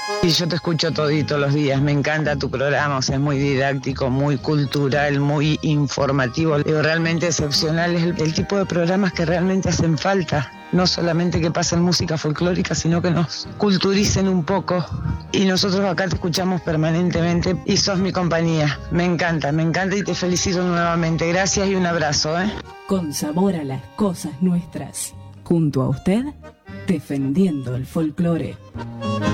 Y yo te escucho todito los días, me encanta tu programa, o sea, es muy didáctico, muy cultural, muy informativo. Digo, realmente excepcional, es el tipo de programas que realmente hacen falta. No solamente que pasen música folclórica, sino que nos culturicen un poco. Y nosotros acá te escuchamos permanentemente y sos mi compañía. Me encanta y te felicito nuevamente. Gracias y un abrazo, ¿eh? Con sabor a las cosas nuestras. Junto a usted, defendiendo el folclore.